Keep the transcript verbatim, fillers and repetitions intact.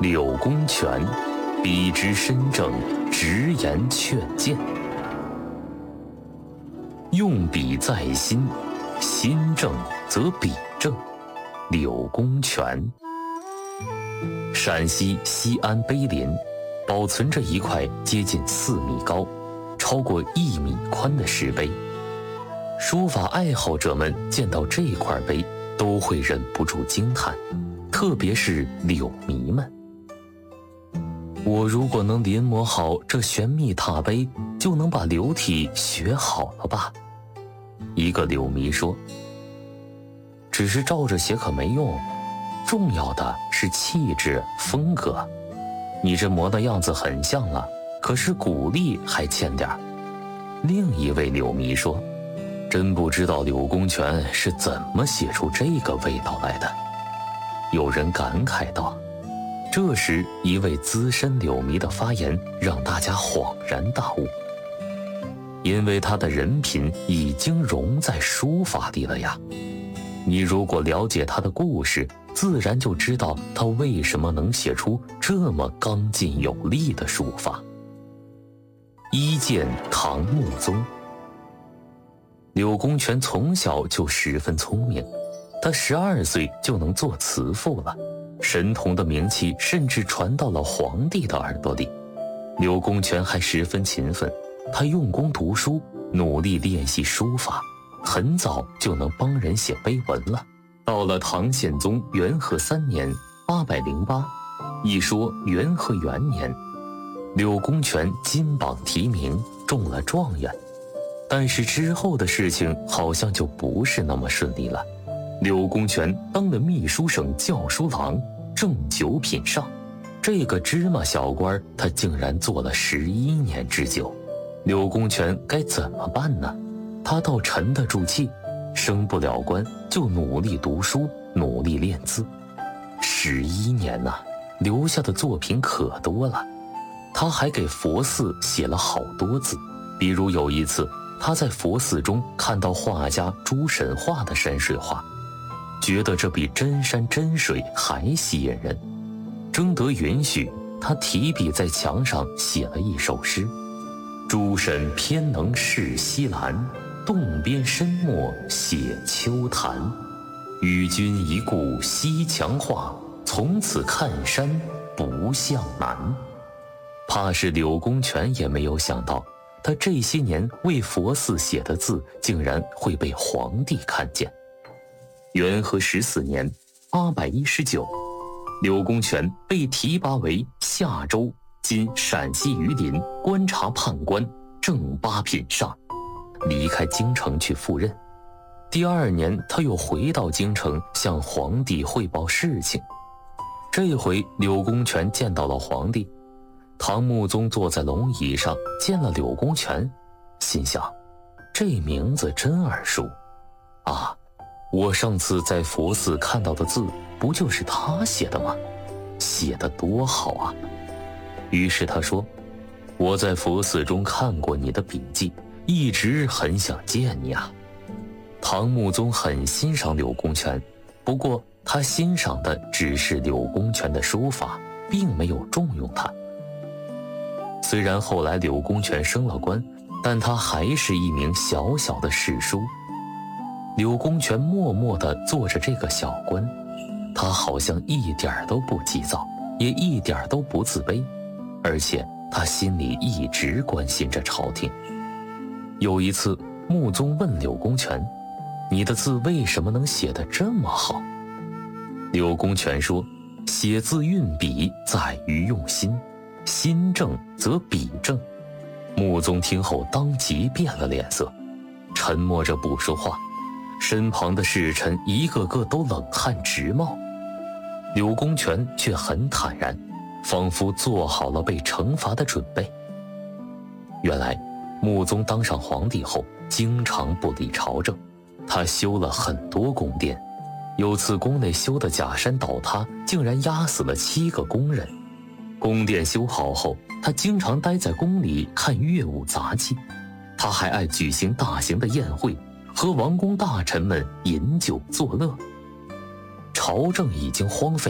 柳公权，笔直身正，直言劝谏。用笔在心，心正则笔正。柳公权。陕西西安碑林保存着一块接近四米高、超过一米宽的石碑。书法爱好者们见到这块碑都会忍不住惊叹，特别是柳迷们。我如果能临摹好这玄秘拓碑，就能把柳体学好了吧？一个柳迷说，只是照着写可没用，重要的是气质风格。你这模的样子很像了，可是骨力还欠点儿。另一位柳迷说，真不知道柳公权是怎么写出这个味道来的。有人感慨道。这时一位资深柳迷的发言让大家恍然大悟，因为他的人品已经融在书法里了呀。你如果了解他的故事，自然就知道他为什么能写出这么刚劲有力的书法。一见唐穆宗。柳公权从小就十分聪明，他十二岁就能做词赋了，神童的名气甚至传到了皇帝的耳朵里。柳公权还十分勤奋，他用功读书，努力练习书法，很早就能帮人写碑文了。到了唐宪宗元和三年八百零八，一说元和元年，柳公权金榜题名，中了状元。但是之后的事情好像就不是那么顺利了。柳公权当了秘书省校书郎，正九品上，这个芝麻小官他竟然做了十一年之久。柳公权该怎么办呢？他倒沉得住气，升不了官就努力读书，努力练字。十一年呐，留下的作品可多了。他还给佛寺写了好多字，比如有一次他在佛寺中看到画家朱神画的山水画，觉得这比真山真水还吸引人，征得允许，他提笔在墙上写了一首诗：诸神偏能视西兰，洞边深墨写秋潭。与君一顾西墙画，从此看山不向南。怕是柳公权也没有想到，他这些年为佛寺写的字竟然会被皇帝看见。元和十四年八百一十九，柳公权被提拔为夏州今陕西榆林观察判官，正八品上，离开京城去赴任。第二年他又回到京城向皇帝汇报事情。这回柳公权见到了皇帝，唐穆宗坐在龙椅上见了柳公权，心想这名字真耳熟啊，我上次在佛寺看到的字不就是他写的吗？写得多好啊。于是他说，我在佛寺中看过你的笔记，一直很想见你啊。唐穆宗很欣赏柳公权，不过他欣赏的只是柳公权的书法，并没有重用他。虽然后来柳公权升了官，但他还是一名小小的士书。柳公权默默地做着这个小官，他好像一点都不急躁，也一点都不自卑，而且他心里一直关心着朝廷。有一次，穆宗问柳公权，你的字为什么能写得这么好？柳公权说，写字运笔在于用心，心正则笔正。穆宗听后当即变了脸色，沉默着不说话，身旁的侍臣一个个都冷汗直冒。柳公权却很坦然，仿佛做好了被惩罚的准备。原来穆宗当上皇帝后经常不理朝政，他修了很多宫殿，有次宫内修的假山倒塌，竟然压死了七个工人。宫殿修好后，他经常待在宫里看乐舞杂技，他还爱举行大型的宴会，和王公大臣们饮酒作乐。朝政已经荒废，